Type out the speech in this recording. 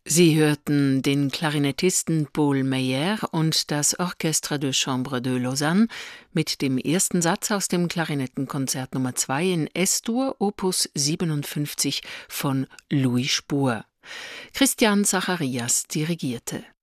Sie hörten den Klarinettisten Paul Meyer und das Orchestre de Chambre de Lausanne mit dem ersten Satz aus dem Klarinettenkonzert Nummer 2 in S-Dur, Opus 57 von Louis Spohr. Christian Zacharias dirigierte.